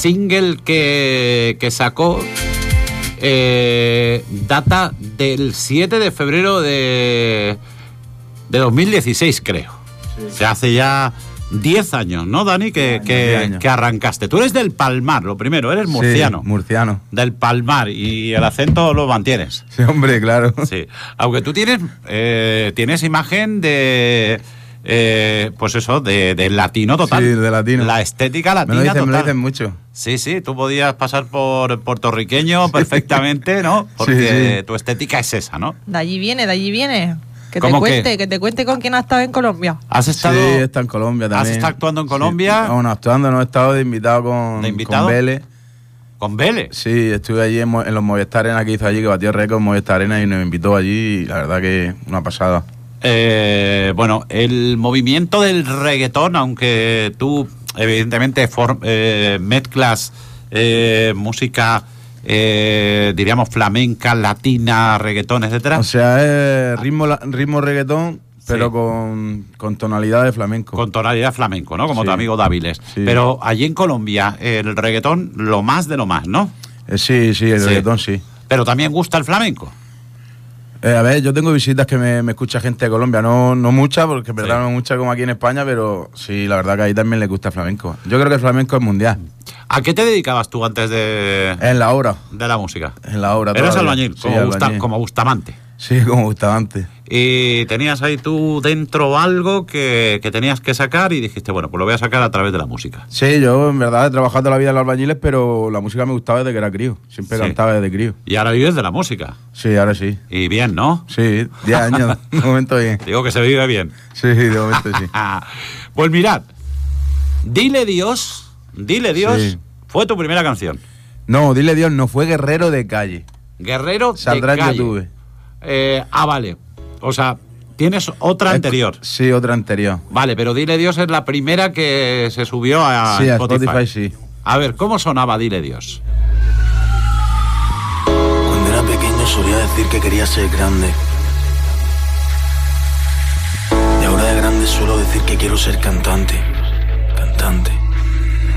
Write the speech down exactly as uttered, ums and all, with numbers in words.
single que, que sacó eh, data del siete de febrero de, de dos mil dieciséis, creo. Sí. Se hace ya diez años, ¿no, Dani? Que, que, que arrancaste. Tú eres del Palmar, lo primero, eres murciano. Sí, murciano. Del Palmar, y el acento lo mantienes. Sí, hombre, claro. Sí. Aunque tú tienes, eh, tienes imagen de... Eh, pues eso, de, de latino total. Sí, de latino. La estética latina me lo dicen, total. Me lo dicen mucho. Sí, sí, tú podías pasar por puertorriqueño perfectamente, ¿no? Porque sí, sí. tu estética es esa, ¿no? De allí viene, de allí viene. Que te cuente, que? que te cuente con quién has estado en Colombia. ¿Has estado? Sí, he estado en Colombia también. ¿Has estado actuando en Colombia? Sí. Bueno, actuando, no he estado de invitado con, ¿De invitado? con Vélez. ¿Con Vélez? Sí, estuve allí en, en los Movistar Arena que hizo allí, que batió récord en Movistar Arena y nos invitó allí, y la verdad que una pasada. Eh, bueno, el movimiento del reggaetón, aunque tú evidentemente for, eh, mezclas eh, música, eh, diríamos flamenca, latina, reggaetón, etcétera. O sea, es ritmo, ritmo reggaetón, pero sí. con, con tonalidad de flamenco. Con tonalidad flamenco, ¿no? Como sí. tu amigo Dáviles. Sí. Pero allí en Colombia, el reggaetón, lo más de lo más, ¿no? Eh, sí, sí, el sí. reggaetón sí. Pero también gusta el flamenco. Eh, a ver, yo tengo visitas que me, me escucha gente de Colombia, no, no mucha, porque en verdad sí. no mucha como aquí en España, pero sí, la verdad que ahí también le gusta el flamenco. Yo creo que el flamenco es mundial. ¿A qué te dedicabas tú antes de...? En la obra. De la música. En la obra. Eres albañil, sí, como, albañil. Gusta, como Bustamante. Sí, como Bustamante. Y tenías ahí tú dentro algo que, que tenías que sacar y dijiste, bueno, pues lo voy a sacar a través de la música. Sí, yo en verdad he trabajado toda la vida en los albañiles, pero la música me gustaba desde que era crío. Siempre sí. cantaba desde crío. Y ahora vives de la música. Sí, ahora sí. Y bien, ¿no? Sí, diez años, de momento bien. Digo que se vive bien. Sí, de momento sí. Pues mirad, Dile Dios, Dile Dios, sí. fue tu primera canción. No, Dile Dios no, fue Guerrero de Calle. Guerrero Saldrá de Calle. en YouTube. Eh, ah, vale. O sea, tienes otra anterior. Sí, otra anterior. Vale, pero Dile Dios es la primera que se subió a sí, Spotify. a Spotify, sí. A ver, ¿cómo sonaba Dile Dios? Cuando era pequeño solía decir que quería ser grande. Y ahora de grande suelo decir que quiero ser cantante. Cantante.